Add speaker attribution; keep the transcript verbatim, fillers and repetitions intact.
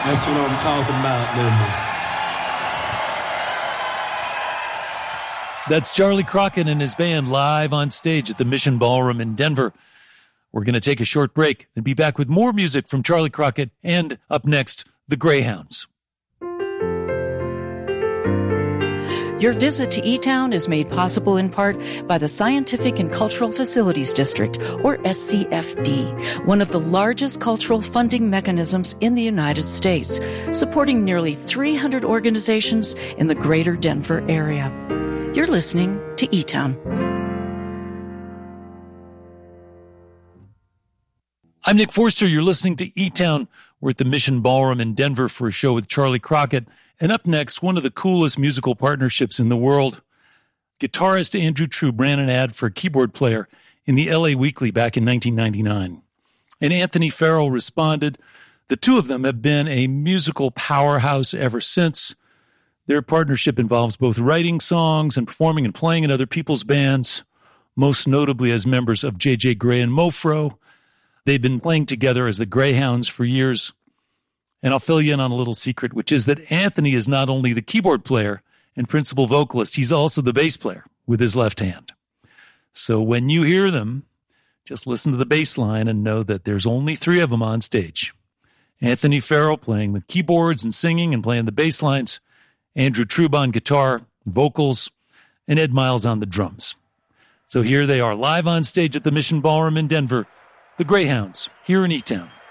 Speaker 1: That's what I'm talking about, Linda.
Speaker 2: That's Charlie Crockett and his band live on stage at the Mission Ballroom in Denver. We're going to take a short break and be back with more music from Charlie Crockett and, up next, the Greyhounds.
Speaker 3: Your visit to E-Town is made possible in part by the Scientific and Cultural Facilities District, or S C F D, one of the largest cultural funding mechanisms in the United States, supporting nearly three hundred organizations in the greater Denver area. You're listening to E-Town.
Speaker 2: I'm Nick Forster. You're listening to E-Town. We're at the Mission Ballroom in Denver for a show with Charlie Crockett. And up next, one of the coolest musical partnerships in the world. Guitarist Andrew Trub ran an ad for a keyboard player in the L A Weekly back in nineteen ninety-nine. And Anthony Farrell responded. The two of them have been a musical powerhouse ever since. Their partnership involves both writing songs and performing and playing in other people's bands, most notably as members of J J Grey and Mofro. They've been playing together as the Greyhounds for years. And I'll fill you in on a little secret, which is that Anthony is not only the keyboard player and principal vocalist, he's also the bass player with his left hand. So when you hear them, just listen to the bass line and know that there's only three of them on stage. Anthony Farrell playing the keyboards and singing and playing the bass lines, Andrew Trub on guitar, vocals, and Ed Miles on the drums. So here they are live on stage at the Mission Ballroom in Denver, the Greyhounds, here in E-Town.